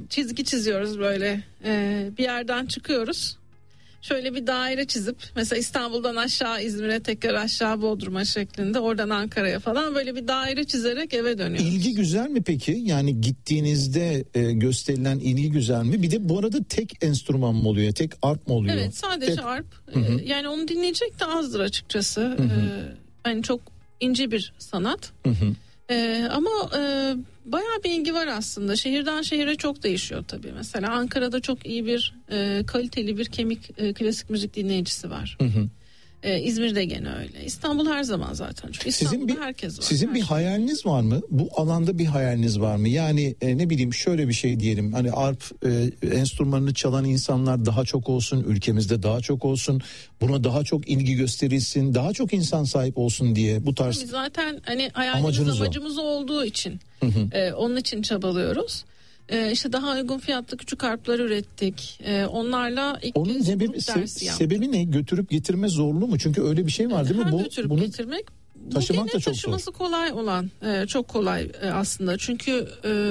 çizgi çiziyoruz böyle. Bir yerden çıkıyoruz. Şöyle bir daire çizip mesela İstanbul'dan aşağı İzmir'e, tekrar aşağı Bodrum'a şeklinde, oradan Ankara'ya falan böyle bir daire çizerek eve dönüyoruz. İlgi güzel mi peki? Yani gittiğinizde gösterilen ilgi güzel mi? Bir de bu arada tek enstrüman mı oluyor? Tek arp mı oluyor? Evet, sadece arp. Yani onu dinleyecek de azdır açıkçası. Yani çok ince bir sanat. Ama bayağı bir ilgi var aslında. Şehirden şehire çok değişiyor tabii. Mesela Ankara'da çok iyi bir kaliteli bir kemik klasik müzik dinleyicisi var. İzmir'de gene öyle. İstanbul her zaman zaten. Çünkü İstanbul'da herkes var. Sizin bir hayaliniz var mı? Bu alanda bir hayaliniz var mı? Yani ne bileyim, şöyle bir şey diyelim. Hani arp enstrümanını çalan insanlar daha çok olsun, ülkemizde daha çok olsun, buna daha çok ilgi gösterilsin, daha çok insan sahip olsun diye bu tarz. Tabii zaten hani amacımız olduğu için onun için çabalıyoruz. İşte daha uygun fiyatlı küçük harplar ürettik. Onlarla ilk onun sebebi ne? Götürüp getirme zorlu mu? Çünkü öyle bir şey var değil mi? Götürüp getirmek. Taşımak da çok taşıması zor. kolay olan, çok kolay aslında. Çünkü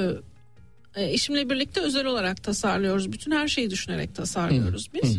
eşimle birlikte özel olarak tasarlıyoruz. Bütün her şeyi düşünerek tasarlıyoruz biz.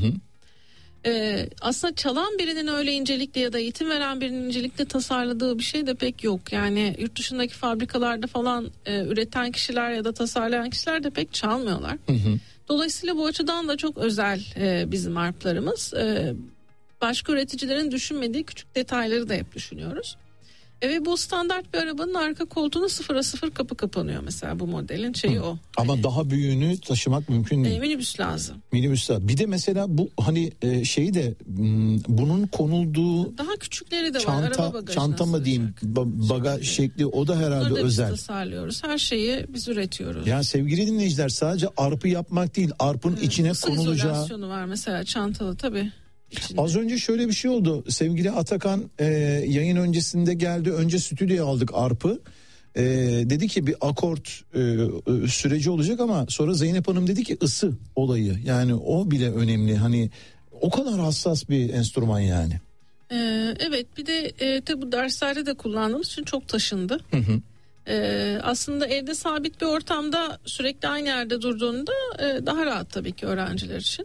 Aslında çalan birinin öyle incelikle ya da eğitim veren birinin incelikle tasarladığı bir şey de pek yok. Yani yurt dışındaki fabrikalarda falan üreten kişiler ya da tasarlayan kişiler de pek çalmıyorlar. Dolayısıyla bu açıdan da çok özel bizim arplarımız. Başka üreticilerin düşünmediği küçük detayları da hep düşünüyoruz. Ve bu standart bir arabanın arka koltuğuna 0'a 0 kapı kapanıyor mesela, bu modelin şeyi o. Ama daha büyüğünü taşımak mümkün değil. Minibüs lazım. Minibüs lazım. Bir de mesela bu hani şeyi de bunun konulduğu daha küçükleri de var. Araba bagajına çanta mı diyeyim, bagaj şekli, o da herhalde bunları da özel. Biz tasarlıyoruz. Her şeyi biz üretiyoruz. Yani sevgili dinleyiciler, sadece arpı yapmak değil, arpın içine konulacağı. İzolasyonu var mesela çantalı tabii. İçinde. Az önce şöyle bir şey oldu. Sevgili Atakan yayın öncesinde geldi. Önce stüdyoya aldık arpı. Dedi ki bir akort süreci olacak, ama sonra Zeynep Hanım dedi ki ısı olayı. Yani o bile önemli. Hani o kadar hassas bir enstrüman yani. Evet, bir de tabi bu derslerde de kullandığımız için çok taşındı. Aslında evde sabit bir ortamda sürekli aynı yerde durduğunda daha rahat tabii ki öğrenciler için.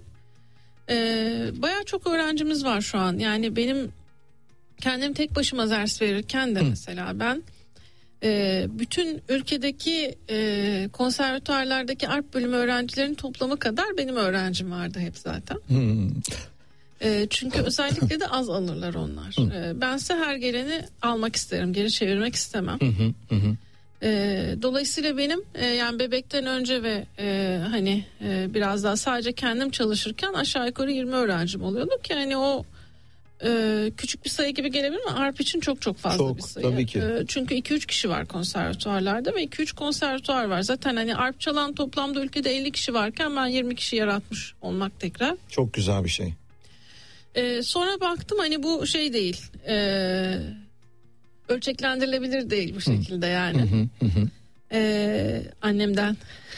Bayağı çok öğrencimiz var şu an. Yani benim kendim tek başıma ders verirken de mesela ben bütün ülkedeki konservatuarlardaki arp bölümü öğrencilerinin toplamı kadar benim öğrencim vardı hep zaten. Çünkü özellikle de az alırlar onlar. Bense her geleni almak isterim, geri çevirmek istemem. Dolayısıyla benim yani bebekten önce ve hani biraz daha sadece kendim çalışırken aşağı yukarı 20 öğrencim oluyordu ki hani o küçük bir sayı gibi gelebilir ama arp için çok çok fazla bir sayı. Tabii ki. Çünkü 2-3 kişi var konservatuarlarda ve 2-3 konservatuar var. Zaten hani arp çalan toplamda ülkede 50 kişi varken ben 20 kişi yaratmış olmak tekrar. Çok güzel bir şey. Sonra baktım hani bu şey değil. Ölçeklendirilebilir değil bu şekilde yani. Annemden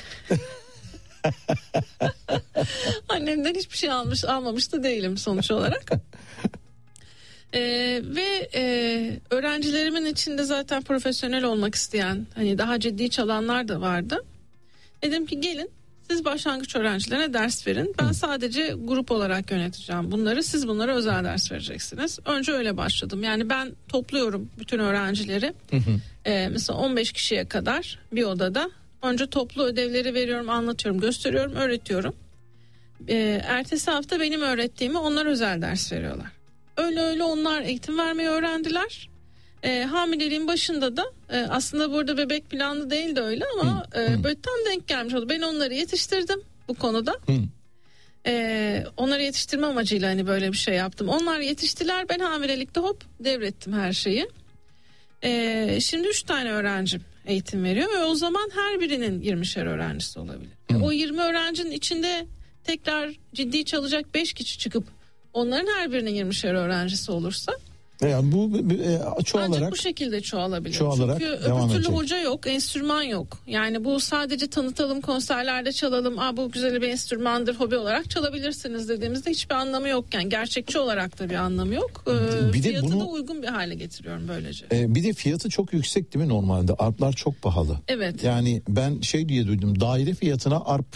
annemden hiçbir şey almamış da değilim sonuç olarak. Ve öğrencilerimin içinde zaten profesyonel olmak isteyen, hani daha ciddi çalanlar da vardı. Dedim ki gelin siz başlangıç öğrencilerine ders verin. Ben sadece grup olarak yöneteceğim bunları. Siz bunlara özel ders vereceksiniz. Önce öyle başladım. Yani ben topluyorum bütün öğrencileri. Mesela 15 kişiye kadar bir odada. Önce toplu ödevleri veriyorum, anlatıyorum, gösteriyorum, öğretiyorum. Ertesi hafta benim öğrettiğimi onlar özel ders veriyorlar. Öyle onlar eğitim vermeyi öğrendiler. Hamileliğin başında da aslında burada bebek planlı değil de öyle ama böyle tam denk gelmiş oldu. Ben onları yetiştirdim bu konuda. Onları yetiştirme amacıyla hani böyle bir şey yaptım. Onlar yetiştiler, ben hamilelikte hop devrettim her şeyi. Şimdi 3 tane öğrencim eğitim veriyor ve o zaman her birinin 20'şer öğrencisi olabilir. O 20 öğrencinin içinde tekrar ciddi çalacak 5 kişi çıkıp onların her birinin 20'şer öğrencisi olursa yani bu çoğalarak, ancak bu şekilde çoğalabilir. Çünkü devam öbür türlü edecek. hoca yok, enstrüman yok. Yani bu sadece tanıtalım, konserlerde çalalım. Bu güzel bir enstrümandır, hobi olarak çalabilirsiniz dediğimizde hiçbir anlamı yokken, gerçekçi olarak da bir anlamı yok. Bir de fiyatı bunu, da uygun bir hale getiriyorum böylece. Bir de fiyatı çok yüksek değil mi normalde? Arplar çok pahalı. Evet. Yani ben şey diye duydum, daire fiyatına arp